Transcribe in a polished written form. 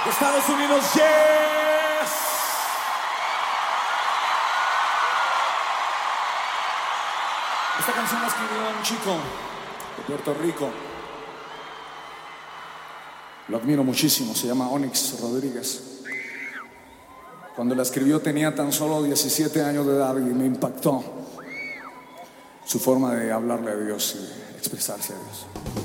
de Estados Unidos, yes. Esta canción la escribió un chico de Puerto Rico. Lo admiro muchísimo, se llama Onyx Rodríguez. Cuando la escribió tenía tan solo 17 años de edad y me impactó su forma de hablarle a Dios y expresarse a Dios.